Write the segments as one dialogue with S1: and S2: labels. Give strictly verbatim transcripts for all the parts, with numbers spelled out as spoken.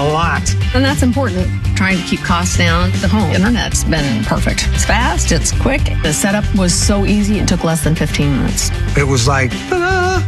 S1: a lot.
S2: And that's important. Trying to keep costs down. The home internet's been perfect. It's fast. It's quick. The setup was so easy. It took less than fifteen minutes.
S1: It was like, ta-da!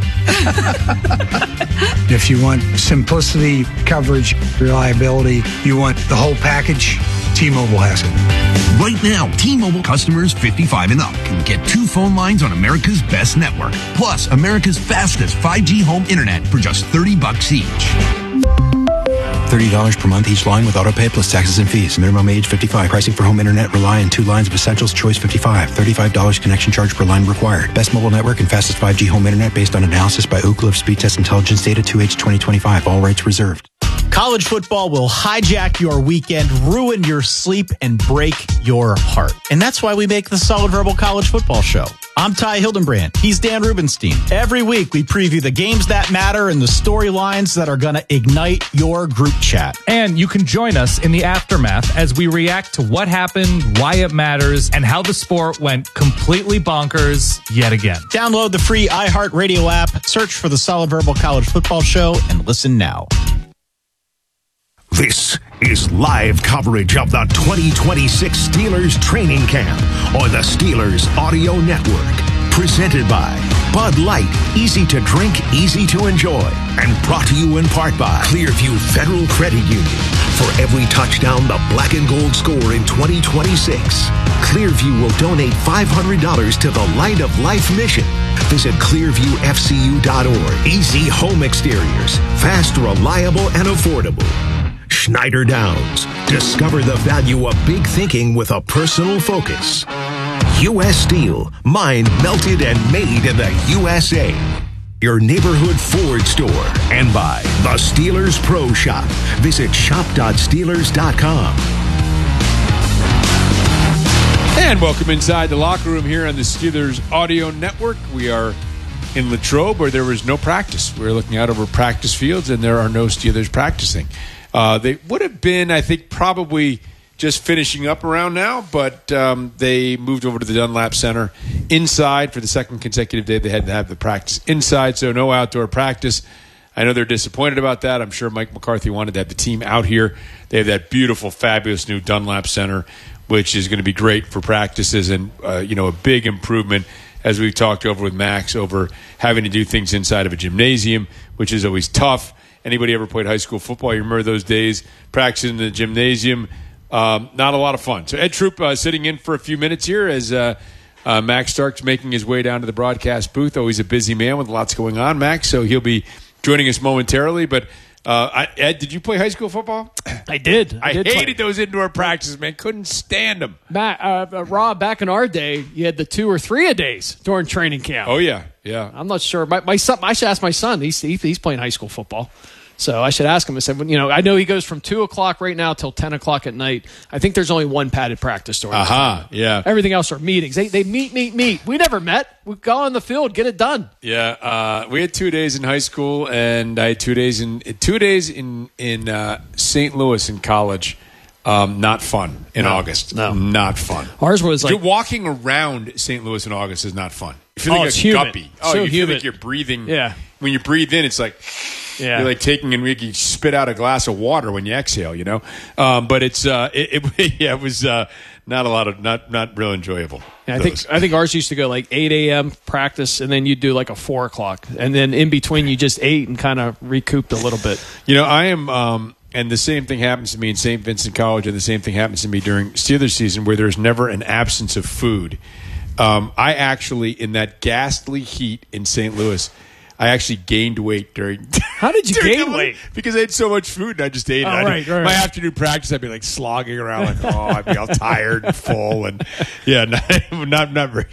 S1: If you want simplicity, coverage, reliability, you want the whole package, T-Mobile has it.
S3: Right now, T-Mobile customers fifty-five and up can get two phone lines on America's best network, plus America's fastest five G home internet for just thirty bucks each.
S4: thirty dollars per month each line with autopay plus taxes and fees. Minimum age fifty-five. Pricing for home internet rely on two lines of Essentials Choice fifty-five. thirty-five dollars connection charge per line required. Best mobile network and fastest five G home internet based on analysis by Ookla of Speed Test Intelligence Data two H twenty twenty-five. All rights reserved.
S5: College football will hijack your weekend, ruin your sleep, and break your heart. And that's why we make the Solid Verbal College Football Show. I'm Ty Hildenbrand. He's Dan Rubenstein. Every week, we preview the games that matter and the storylines that are going to ignite your group chat.
S6: And you can join us in the aftermath as we react to what happened, why it matters, and how the sport went completely bonkers yet again.
S5: Download the free iHeartRadio app, search for the Solid Verbal College Football Show, and listen now.
S3: This is live coverage of the twenty twenty-six Steelers training camp on the Steelers Audio Network. Presented by Bud Light, easy to drink, easy to enjoy. And brought to you in part by Clearview Federal Credit Union. For every touchdown the black and gold score in twenty twenty-six, Clearview will donate five hundred dollars to the Light of Life mission. Visit clearview f c u dot org. Easy home exteriors. Fast, reliable, and affordable. Schneider Downs. Discover the value of big thinking with a personal focus. U S Steel. Mined, melted, and made in the U S A. Your neighborhood Ford store. And by the Steelers Pro Shop. Visit shop dot steelers dot com.
S7: And welcome inside the locker room here on the Steelers Audio Network. We are in Latrobe where there was no practice. We're looking out over practice fields and there are no Steelers practicing. Uh, they would have been, I think, probably just finishing up around now, but um, they moved over to the Dunlap Center inside for the second consecutive day. They had to have the practice inside, so no outdoor practice. I know they're disappointed about that. I'm sure Mike McCarthy wanted to have the team out here. They have that beautiful, fabulous new Dunlap Center, which is going to be great for practices and, uh, you know, a big improvement, as we've talked over with Max, over having to do things inside of a gymnasium, which is always tough. Anybody ever played high school football, you remember those days, practicing in the gymnasium. Um, not a lot of fun. So Ed Troop uh, sitting in for a few minutes here as uh, uh, Max Starks making his way down to the broadcast booth. Always a busy man with lots going on, Max, so he'll be joining us momentarily. But uh, I, Ed, did you play high school football?
S8: I did.
S7: I,
S8: I did
S7: hated
S8: play.
S7: those indoor practices, man. Couldn't stand them.
S8: Matt, uh, uh, Rob, back in our day, you had the two or three a days during training camp.
S7: Oh, yeah, yeah.
S8: I'm not sure. My, my son, I should ask my son. He's, he, he's playing high school football. So I should ask him. I said, you know, I know he goes from two o'clock right now till ten o'clock at night. I think there's only one padded practice during
S7: Aha, uh-huh, yeah.
S8: Everything else are meetings. They they meet, meet, meet. We never met. We go on the field, get it done.
S7: Yeah, uh, we had two days in high school, and I had two days in two days in in uh, Saint Louis in college. Um, not fun in
S8: no,
S7: August.
S8: No,
S7: not fun.
S8: Ours was like
S7: you're walking around Saint Louis in August is not fun. You feel
S8: oh,
S7: like
S8: it's
S7: a
S8: humid.
S7: guppy. Oh,
S8: so
S7: you
S8: humid.
S7: feel like you're breathing.
S8: Yeah.
S7: When you breathe in, it's like
S8: yeah.
S7: you're like taking and you spit out a glass of water when you exhale. You know, um, but it's uh, it, it yeah, it was uh, not a lot of not not real enjoyable.
S8: Yeah, I think I think ours used to go like eight a.m. practice, and then you'd do like a four o'clock, and then in between you just ate and kind of recouped a little bit.
S7: You know, I am. Um, And the same thing happens to me in Saint Vincent College, and the same thing happens to me during Steelers season, where there's never an absence of food. Um, I actually, in that ghastly heat in Saint Louis, I actually gained weight during.
S8: How did you gain weight?
S7: Because I had so much food, and I just ate it.
S8: Oh,
S7: I
S8: right,
S7: did,
S8: right.
S7: My afternoon practice, I'd be like slogging around, like oh, I'd be all tired and full, and yeah, not not, not very.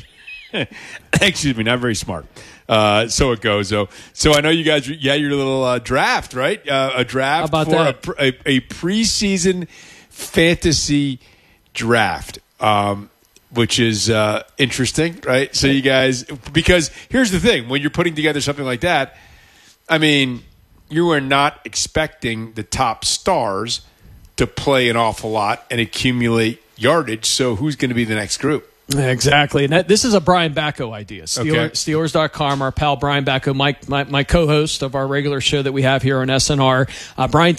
S7: Excuse me, not very smart. Uh, so it goes, though. So I know you guys, yeah, your little uh, draft, right? Uh, a draft
S8: How about
S7: for
S8: that?
S7: A, a, a preseason fantasy draft, um, which is uh, interesting, right? So you guys, because here's the thing: when you're putting together something like that, I mean, you are not expecting the top stars to play an awful lot and accumulate yardage. So who's going to be the next group?
S8: Exactly. And that, this is a Brian Bacco idea. Steeler,
S7: Okay.
S8: Steelers dot com, our pal Brian Bacco, my, my, my co-host of our regular show that we have here on S N R. Uh, Brian